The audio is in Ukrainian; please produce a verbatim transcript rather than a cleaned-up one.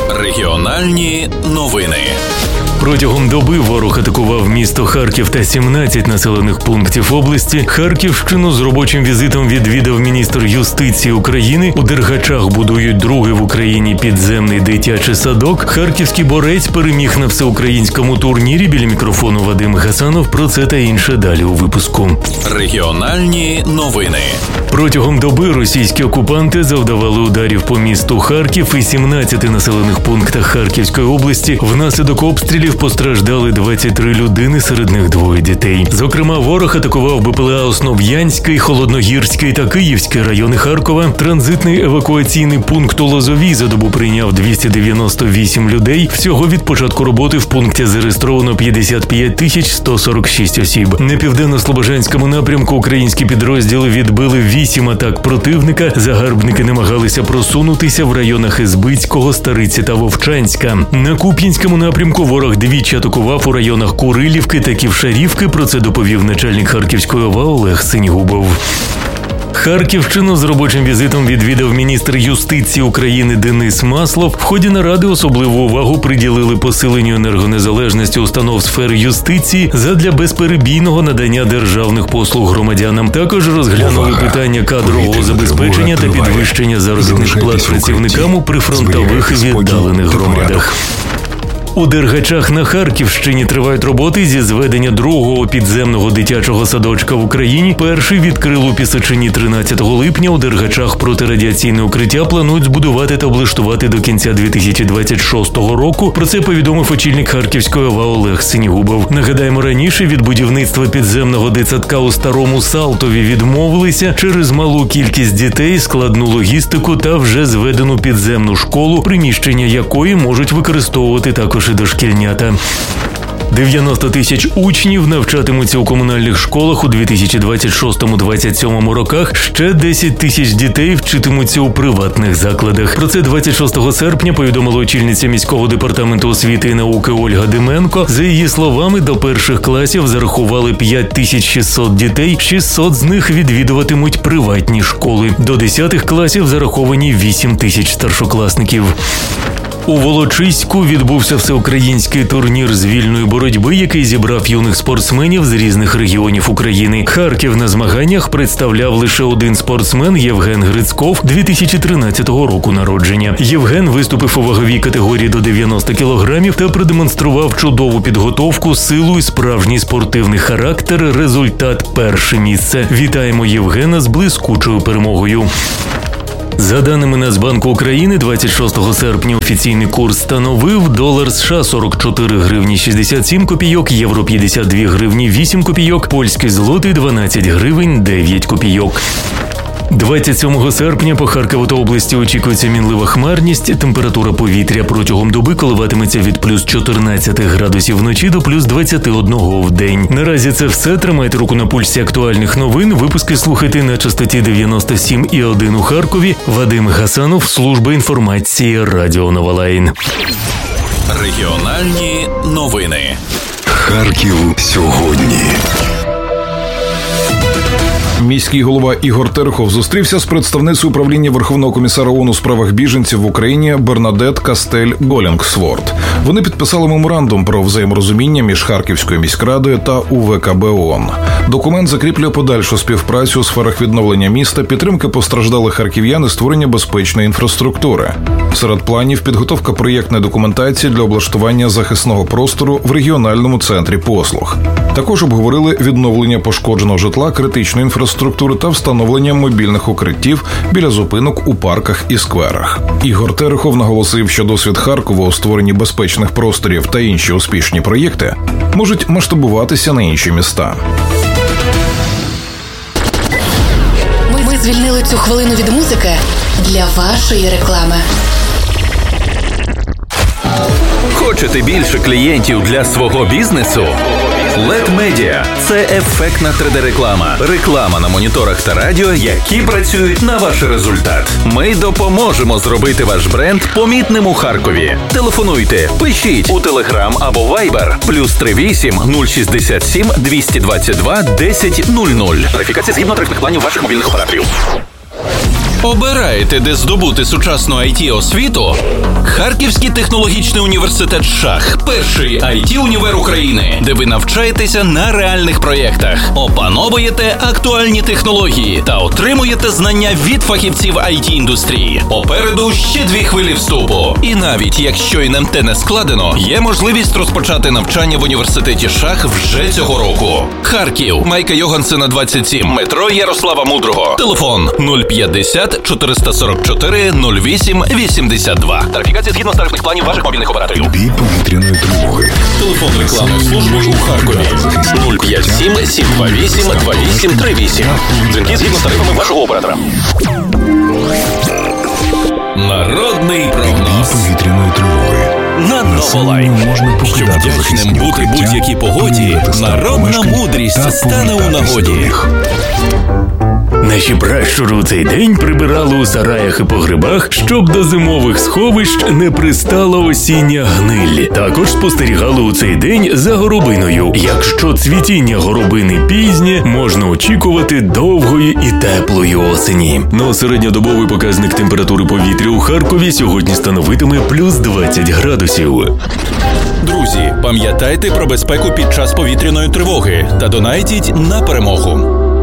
Регіональні новини. Протягом доби ворог атакував місто Харків та сімнадцять населених пунктів області. Харківщину з робочим візитом відвідав міністр юстиції України. У Дергачах будують другий в Україні підземний дитячий садок. Харківський борець переміг на всеукраїнському турнірі. Біля мікрофону Вадим Гасанов. Про це та інше далі у випуску. Регіональні новини. Протягом доби російські окупанти завдавали ударів по місту Харків і сімнадцяти населених пунктах Харківської області. Внаслідок обстрілів постраждали двадцять три людини, серед них двоє дітей. Зокрема, ворог атакував БПЛА Основ'янський, Холодногірський та Київський райони Харкова. Транзитний евакуаційний пункт у Лозовій за добу прийняв двісті дев'яносто вісім людей. Всього від початку роботи в пункті зареєстровано п'ятдесят п'ять тисяч сто сорок шість осіб. На південно-слобожанському напрямку українські підрозділи відбили вісім атак противника. Загарбники намагалися просунутися в районах Ізбицького, Стариці та Вовчанська. На Куп'янському напрямку ворог двічі атакував у районах Курилівки та Ківшарівки. Про це доповів начальник Харківської ОВА Олег Синігубов. Харківщину з робочим візитом відвідав міністр юстиції України Денис Маслов. В ході наради особливу увагу приділили посиленню енергонезалежності установ сфери юстиції задля безперебійного надання державних послуг громадянам. Також розглянули Увага. питання кадрового забезпечення та підвищення заробітних плат працівникам у прифронтових і віддалених громадах. У Дергачах на Харківщині тривають роботи зі зведення другого підземного дитячого садочка в Україні. Перший відкрили у Пісочині тринадцятого липня. У Дергачах протирадіаційне укриття планують збудувати та облаштувати до кінця дві тисячі двадцять шостого року. Про це повідомив очільник Харківської ОВА Олег Синігубов. Нагадаємо, раніше від будівництва підземного дитсадка у Старому Салтові відмовилися через малу кількість дітей, складну логістику та вже зведену підземну школу, приміщення якої можуть використовувати також і дошкільнята. дев'яносто тисяч учнів навчатимуться у комунальних школах у дві тисячі двадцять шостому - двадцять сьомому роках. Ще десять тисяч дітей вчитимуться у приватних закладах. Про це двадцять шостого серпня повідомила очільниця міського департаменту освіти і науки Ольга Дименко. За її словами, до перших класів зарахували п'ять тисяч шістсот дітей, шістсот з них відвідуватимуть приватні школи. До десятих класів зараховані вісім тисяч старшокласників. У Волочиську відбувся всеукраїнський турнір з вільної боротьби, який зібрав юних спортсменів з різних регіонів України. Харків на змаганнях представляв лише один спортсмен – Євген Грицьков, дві тисячі тринадцятого року народження. Євген виступив у ваговій категорії до дев'яноста кілограмів та продемонстрував чудову підготовку, силу і справжній спортивний характер. Результат – перше місце. Вітаємо Євгена з блискучою перемогою. За даними Нацбанку України, двадцять шостого серпня офіційний курс становив долар США сорок чотири гривні шістдесят сім копійок, євро п'ятдесят дві гривні вісім копійок, польський злотий дванадцять гривень дев'ять копійок. двадцять сьомого серпня по Харкову та області очікується мінлива хмарність. Температура повітря протягом доби коливатиметься від плюс чотирнадцяти градусів вночі до плюс двадцяти одного в день. Наразі це все. Тримайте руку на пульсі актуальних новин. Випуски слухайте на частоті дев'яносто сім і один у Харкові. Вадим Гасанов, служба інформації Радіо Новолайн. Регіональні новини. Харків сьогодні. Міський голова Ігор Терехов зустрівся з представницею управління Верховного комісара ООН у справах біженців в Україні Бернадет Кастель-Голінгсворт. Вони підписали меморандум про взаєморозуміння між Харківською міськрадою та У Ве Ка Бе ООН. Документ закріплює подальшу співпрацю у сферах відновлення міста, підтримки постраждалих харків'ян і створення безпечної інфраструктури. Серед планів – підготовка проєктної документації для облаштування захисного простору в регіональному центрі послуг. Також обговорили відновлення пошкодженого житла, критичної інфраструктури та встановлення мобільних укриттів біля зупинок у парках і скверах. Ігор Терехов наголосив, що досвід Харкова у створенні безпечних просторів та інші успішні проєкти можуть масштабуватися на інші міста. Ми звільнили цю хвилину від музики для вашої реклами. Хочете більше клієнтів для свого бізнесу? лед Media – це ефектна три де-реклама. Реклама на моніторах та радіо, які працюють на ваш результат. Ми допоможемо зробити ваш бренд помітним у Харкові. Телефонуйте, пишіть у Telegram або Viber плюс три вісім нуль шістдесят сім двісті двадцять два десять нуль нуль. Верифікація згідно тарифних планів ваших мобільних операторів. Обираєте, де здобути сучасну ай ті-освіту? Харківський технологічний університет «Шах» – перший ай ті-універ України, де ви навчаєтеся на реальних проєктах, опановуєте актуальні технології та отримуєте знання від фахівців ай ті-індустрії. Попереду ще дві хвилі вступу. І навіть якщо ен ем те не складено, є можливість розпочати навчання в університеті «Шах» вже цього року. Харків, Майка Йогансена, двадцять сім, метро Ярослава Мудрого. Телефон нуль п'ятдесят чотириста сорок чотири нуль вісім вісімдесят два. Тарифікація згідно з тарифних планів ваших мобільних операторів. Бій повітряної тривоги. Телефон рекламної служби у Харкові нуль п'ять сім сім два вісім два вісім три вісім. Дзвінки згідно з тарифами вашого оператора. Народний прогноз. Бій повітряної тривоги. На Новолайт. Можна Щоб вдячним бути будь-якій погоді, народна мудрість стане у нагоді. Наші пращури у цей день прибирали у сараях і погребах, щоб до зимових сховищ не пристала осіння гниль. Також спостерігали у цей день за горобиною. Якщо цвітіння горобини пізнє, можна очікувати довгої і теплої осені. Но середньодобовий показник температури повітря у Харкові сьогодні становитиме плюс двадцять градусів. Друзі, пам'ятайте про безпеку під час повітряної тривоги та донайтіть на перемогу.